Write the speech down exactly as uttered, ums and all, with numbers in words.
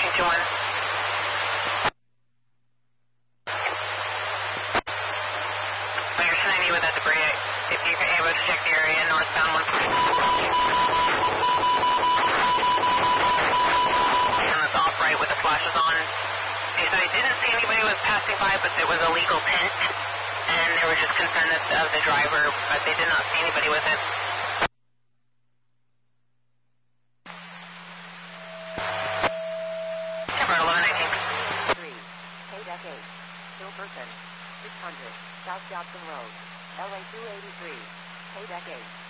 two one. You're ninety with that debris. If you're able to check the area northbound one. And it's off right with the flashes on. They said I didn't see anybody was passing by, but there was a legal tent. And they were just concerned of the driver, but they did not see anybody with it. Number eleven nineteen. three, K deck eight, Hilperson, six hundred, South Johnson Road, L A two eighty-three, K deck eight.